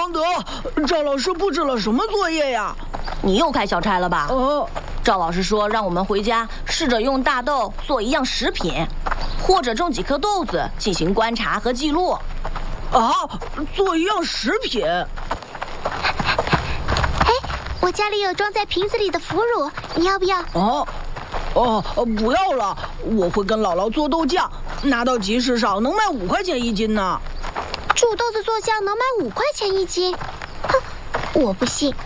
邦德，赵老师布置了什么作业呀？ 你又开小差了吧？赵老师说让我们回家试着用大豆做一样食品，或者种几颗豆子进行观察和记录。 啊，做一样食品？ 哎，我家里有装在瓶子里的腐乳，你要不要？ 不要了，我会跟姥姥做豆酱，拿到集市上能卖5块钱1斤呢。 煮豆子做酱能卖5块钱1斤？哼，我不信。